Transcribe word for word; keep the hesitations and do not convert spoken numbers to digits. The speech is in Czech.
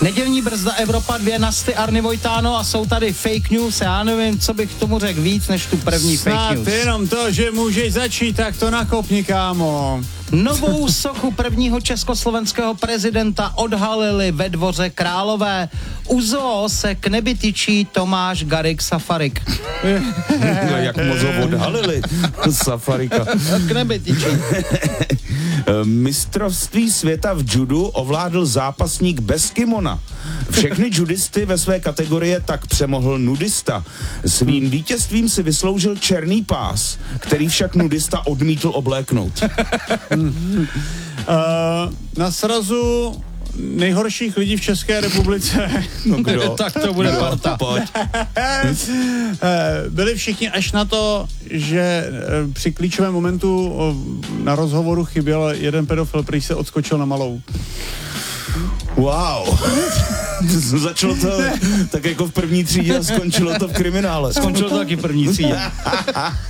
Nedělní brzda Evropa dvě, Nasty, Arny Vojtáno a jsou tady fake news. Já nevím, co bych tomu řekl víc, než tu první Snad fake news. jenom to, že můžeš začít, tak to nakopni, kámo. Novou sochu prvního československého prezidenta odhalili ve Dvoře Králové. U zoo se k nebi tyčí Tomáš Garrigue Safarik. Jak moc ho odhalili, Safarika. K nebi tyčí. Mistrovství světa v judu ovládl zápasník bez kimona. Všechny judisty ve své kategorie tak přemohl nudista. Svým vítězstvím si vysloužil černý pás, který však nudista odmítl obléknout. uh, na srazu nejhorších lidí v České republice. No kdo? Tak to bude parta. Pojď. Byli všichni až na to, že při klíčovém momentu na rozhovoru chyběl jeden pedofil, který se odskočil na malou. Wow. Začalo to tak jako v první třídě a skončilo to v kriminále. Skončilo to taky v první třídě.